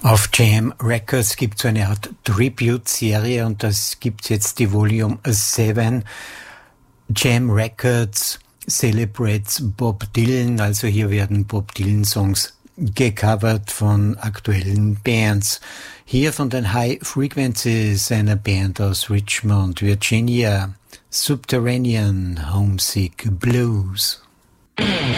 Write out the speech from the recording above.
Auf Jam Records gibt es so eine Art Tribute-Serie und das gibt jetzt die Volume 7. Jam Records celebrates Bob Dylan, also hier werden Bob Dylan-Songs gecovert von aktuellen Bands. Hier von den High Frequencies, einer Band aus Richmond, Virginia, Subterranean Homesick Blues.